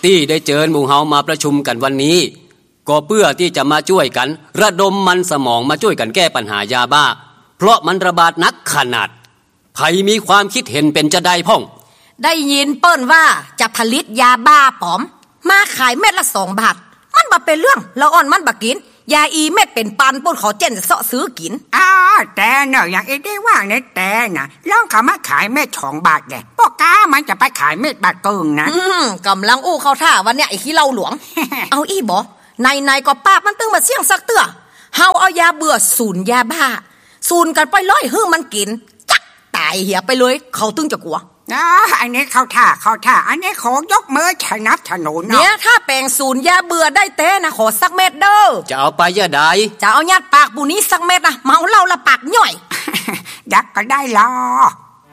ที่ได้เชิญหมู่เฮามาประชุมกันวันนี้ก็เพื่อที่จะมาช่วยกันระดมมันสมองมาช่วยกันแก้ปัญหายาบ้าเพราะมันระบาดนักขนาดใครมีความคิดเห็นเป็นจะได้พ่องได้ยินเปิ้นว่าจะผลิตยาบ้าปลอมมาขายเม็ดละ2 บาทมันบ่เป็นเรื่องละอ่อนมันบ่กินยาอีเม็ดเป็นปันปุ่นขอเจนเสาะซื้อกินแต่เนอะอย่างอีได้ว่าเนี่ยแต่น่ะลองเขามาขายเม็ด2 บาทแกพวกกามันจะไปขายเม็ดบาทเกิงนะกำลังอู้เข้าท่าวันเนี้ยไอ้ขี้เหล้าหลวง เอาอีบ่ในก็ป้ามันตึงมาเสี่ยงสักเตื้อเฮาเอายาเบื่อศูนย์ยาบ้าศูนย์กันไปร้อยหื้อมันกินจักตายเหียไปเลยเขาตึงจะกลัวอันนี้เข้าท่าอันนี้ขอยกมือสนับสนุนเนี่ยถ้าแปลงศูนย์ยาเบื่อได้เต้นะขอสักเม็ดเด้อจะเอาไปยาใดจะเอายัดปากปูนี้สักเม็ดนะเมาเหล้าละปากย่อยยักก็ได้หรอ